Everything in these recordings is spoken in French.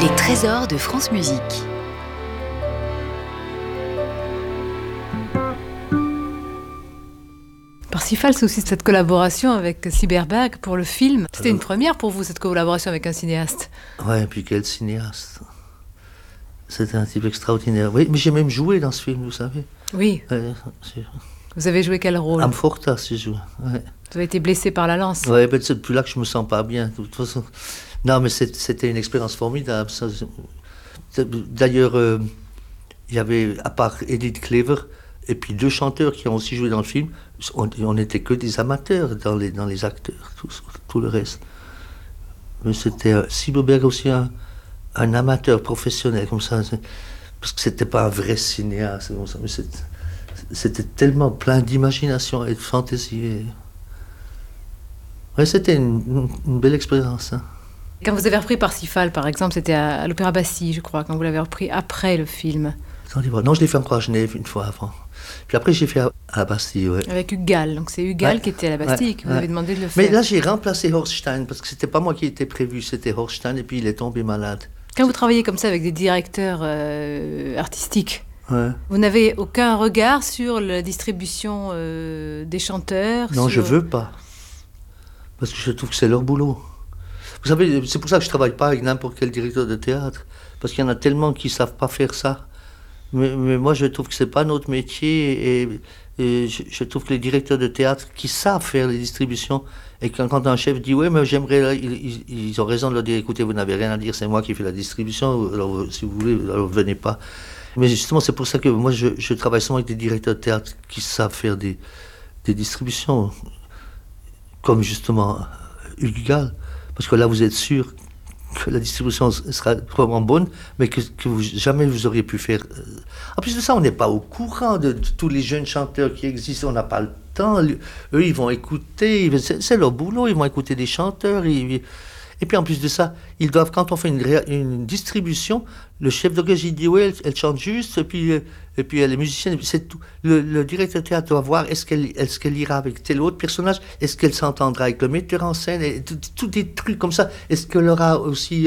Les trésors de France Musique. Parsifal, c'est aussi cette collaboration avec Cyberberg pour le film. C'était une première pour vous, cette collaboration avec un cinéaste. Ouais, et puis quel cinéaste. C'était un type extraordinaire. Oui, mais j'ai même joué dans ce film, vous savez. Oui. Vous avez joué quel rôle? Amfortas, j'ai joué. Ouais. Vous avez été blessé par la lance. Ouais, ben c'est depuis là que je me sens pas bien, de toute façon. Non, mais c'était une expérience formidable. Ça. D'ailleurs, il y avait, à part Edith Cleaver, et puis 2 chanteurs qui ont aussi joué dans le film, on n'était que des amateurs dans les acteurs, tout le reste. Mais c'était Cyberberg aussi un amateur professionnel, comme ça, parce que c'était pas un vrai cinéaste, comme ça, mais c'était tellement plein d'imagination et de fantaisie. Ouais, c'était une belle expérience. Hein. Quand vous avez repris Parsifal, par exemple, c'était à l'Opéra Bastille, je crois, quand vous l'avez repris après le film. Non, je l'ai fait encore à Genève une fois avant. Puis après, j'ai fait à la Bastille, ouais. Avec Hugues Gall. Donc c'est Hugues Gall qui était à la Bastille, que vous avez demandé de le faire. Mais là, j'ai remplacé Horstein, parce que c'était pas moi qui était prévu, c'était Horstein, et puis il est tombé malade. Quand vous travaillez comme ça avec des directeurs artistiques, ouais. Vous n'avez aucun regard sur la distribution des chanteurs? Non, je veux pas. Parce que je trouve que c'est leur boulot. Vous savez, c'est pour ça que je travaille pas avec n'importe quel directeur de théâtre, parce qu'il y en a tellement qui savent pas faire ça. Mais moi, je trouve que c'est pas notre métier, et je trouve que les directeurs de théâtre qui savent faire les distributions, et quand un chef dit « ouais, mais j'aimerais », ils ont raison de leur dire « écoutez, vous n'avez rien à dire, c'est moi qui fais la distribution, alors si vous voulez, alors venez pas ». Mais justement, c'est pour ça que moi, je travaille seulement avec des directeurs de théâtre qui savent faire des distributions, comme justement Hugues Gall, parce que là, vous êtes sûr que la distribution sera vraiment bonne, mais que jamais vous auriez pu faire. En plus de ça, on n'est pas au courant de tous les jeunes chanteurs qui existent, on n'a pas le temps. Eux, ils vont écouter, c'est leur boulot, ils vont écouter des chanteurs. Et puis en plus de ça, ils doivent, quand on fait une distribution, le chef d'orchestre dit ouais, elle chante juste, et puis les musiciens, c'est tout. Le directeur de théâtre doit voir est-ce qu'elle ira avec tel autre personnage, est-ce qu'elle s'entendra avec le metteur en scène, et tout des trucs comme ça. Est-ce qu'elle aura aussi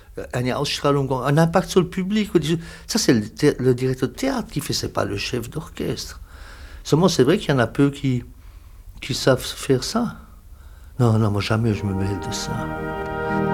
un impact sur le public? Ça, c'est le directeur de théâtre qui fait, c'est pas le chef d'orchestre. Seulement, c'est vrai qu'il y en a peu qui savent faire ça. Non, moi jamais je me mêle de ça.